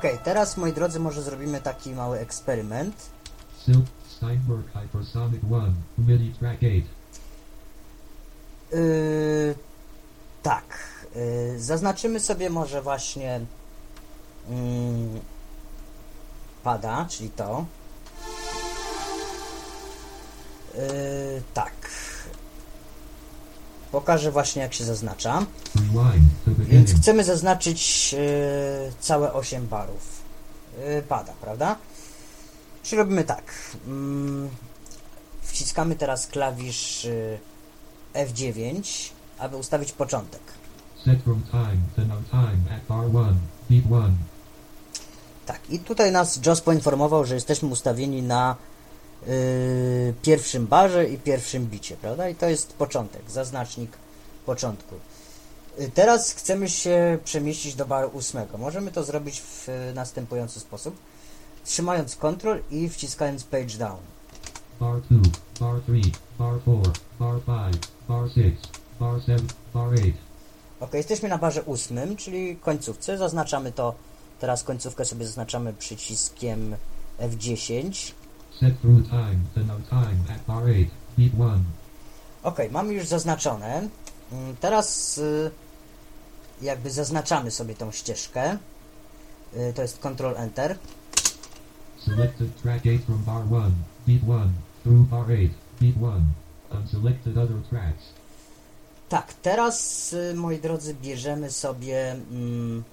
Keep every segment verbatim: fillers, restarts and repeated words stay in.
teraz moi drodzy może zrobimy taki mały eksperyment. Silk Steinberg Hypersonic one, MIDI track eight. Yy, tak, yy, zaznaczymy sobie może właśnie yy, pada, czyli to. Yy, tak. Pokażę właśnie jak się zaznacza. Rewind to Więc beginning. chcemy zaznaczyć yy, całe osiem barów. Yy, pada, prawda? Czyli robimy tak. Yy, wciskamy teraz klawisz yy, F dziewięć, aby ustawić początek. Set from time to no time at bar one, beat one. Tak, i tutaj nas J O S poinformował, że jesteśmy ustawieni na yy, pierwszym barze i pierwszym bicie, prawda? I to jest początek, zaznacznik początku. Yy, teraz chcemy się przemieścić do baru ósmego. Możemy to zrobić w yy, następujący sposób. Trzymając Ctrl i wciskając Page Down. Bar two, bar three, bar four, bar five, bar six, bar seven, bar eight. Ok, jesteśmy na barze ósmym, czyli końcówce. Zaznaczamy to, teraz końcówkę sobie zaznaczamy przyciskiem F dziesięć. Set through time to no time at bar eight, beat one. Ok, mamy już zaznaczone. Mm, Teraz y, jakby zaznaczamy sobie tą ścieżkę. Y, To jest Ctrl Enter. Selected track eight from bar one, beat one, through bar eight, beat one. Unselected other tracks. Tak, teraz y, moi drodzy bierzemy sobie mm,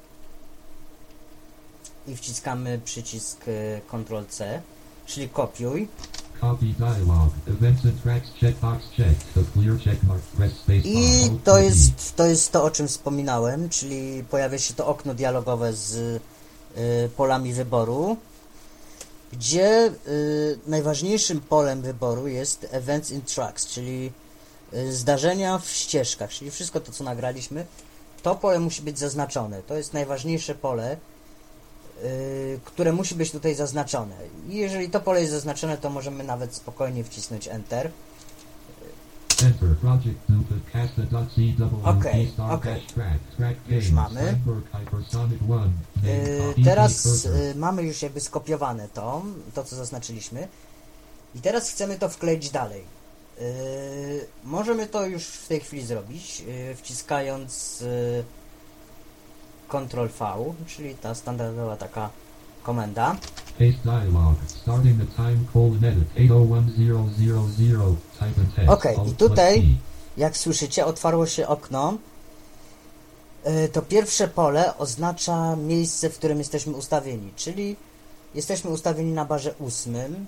i wciskamy przycisk y, Ctrl C, czyli kopiuj. Copy dialog. Events and tracks checkbox checked. To clear checkmark. Press space bar. I Alt to T. jest, to jest to, o czym wspominałem, czyli pojawia się to okno dialogowe z y, polami wyboru, gdzie y, najważniejszym polem wyboru jest Events in Tracks, czyli y, zdarzenia w ścieżkach, czyli wszystko to, co nagraliśmy, to pole musi być zaznaczone. To jest najważniejsze pole, y, które musi być tutaj zaznaczone. I jeżeli to pole jest zaznaczone, to możemy nawet spokojnie wcisnąć Enter. Enter project duplicate casta dot c double Okej, star okej. dash track track Już game mamy. Steinberg Hypersonic one. Name Yy, copy teraz cursor. yy, mamy już jakby skopiowane to, to co zaznaczyliśmy i teraz chcemy to wkleić dalej. Yy, możemy to już w tej chwili zrobić, yy, wciskając yy, Ctrl V, czyli ta standardowa taka komenda. Paste dialog. Starting the time colon edit eight oh one zero zero zero. Type and text. Okej, Alt i plus tutaj, T. jak słyszycie, otwarło się okno. Yy, To pierwsze pole oznacza miejsce, w którym jesteśmy ustawieni, czyli jesteśmy ustawieni na barze ósmym,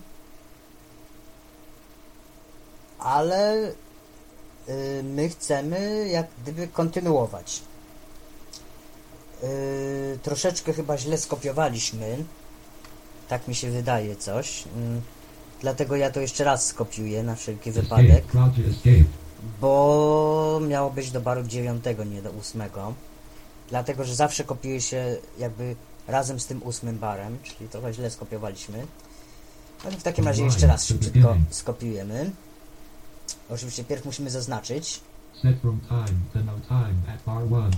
ale yy, my chcemy jak gdyby kontynuować. Yy, troszeczkę chyba źle skopiowaliśmy, tak mi się wydaje coś, yy, dlatego ja to jeszcze raz skopiuję na wszelki wypadek. Escape. Project escape. Bo miało być do baru dziewiątego, nie do ósmego. Dlatego, że zawsze kopiuje się jakby razem z tym ósmym barem, czyli trochę źle skopiowaliśmy. No to w takim razie jeszcze raz szybciutko skopiujemy. Oczywiście pierw musimy zaznaczyć. Set from time to no time at bar one.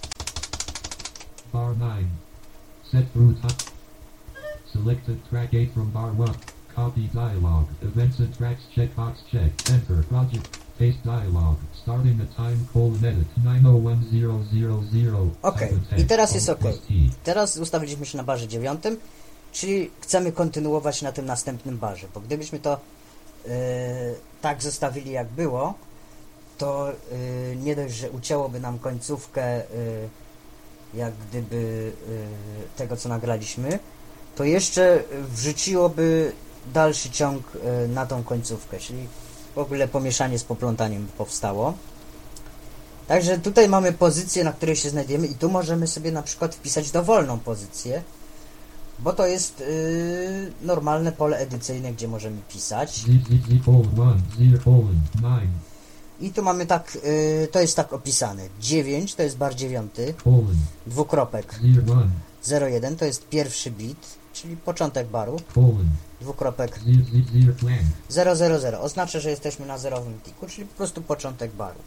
Bar nine. Set through time. Selected track eight from bar one. Copy dialog. Events and tracks checkbox checked. Enter project. Paste dialog. Starting the time colon edit nine oh one zero zero zero. Ok, Type and i text. teraz jest Alt ok. plus T. Teraz ustawiliśmy się na barze dziewiątym, czyli chcemy kontynuować na tym następnym barze, bo gdybyśmy to yy, tak zostawili jak było, to yy, nie dość, że ucięłoby nam końcówkę yy, jak gdyby yy, tego, co nagraliśmy, to jeszcze wrzuciłoby dalszy ciąg yy, na tą końcówkę, czyli w ogóle pomieszanie z poplątaniem by powstało. Także tutaj mamy pozycję, na której się znajdujemy i tu możemy sobie na przykład wpisać dowolną pozycję, bo to jest yy, normalne pole edycyjne, gdzie możemy pisać. Z, z, z, colon one, zero, colon nine, I tu mamy tak, yy, to jest tak opisane. dziewięć to jest bar dziewiąty, colon dwukropek zero, one, zero jeden to jest pierwszy bit, czyli początek baru, colon dwukropek zero, z, zero, flank. zero zero zero oznacza, że jesteśmy na zerowym tiku, czyli po prostu początek baru.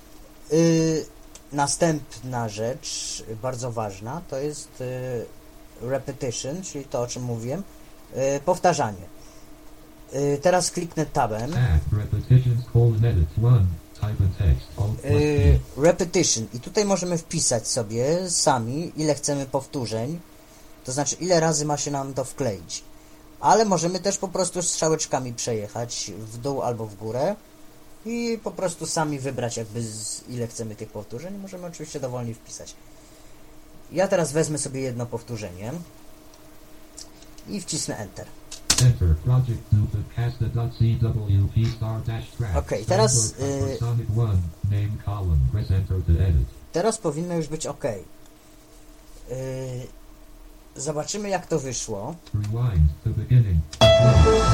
Yy, następna rzecz, bardzo ważna, to jest yy, repetition, czyli to, o czym mówiłem, yy, powtarzanie. Yy, teraz kliknę tabem. Tab, repetitions, colon, edit, one, type in text, alt, plus Yy, T. repetition i tutaj możemy wpisać sobie sami, ile chcemy powtórzeń, to znaczy ile razy ma się nam to wkleić, ale możemy też po prostu strzałeczkami przejechać w dół albo w górę i po prostu sami wybrać jakby z ile chcemy tych powtórzeń. Możemy oczywiście dowolnie wpisać. Ja teraz wezmę sobie jedno powtórzenie i wcisnę Enter. Enter, project Nupa, casta.cwp star dash track. Okej, teraz, Soundboard, y- Sonic one, name column, press enter to edit. Teraz powinno już być ok. Yy, zobaczymy jak to wyszło. Rewind to beginning.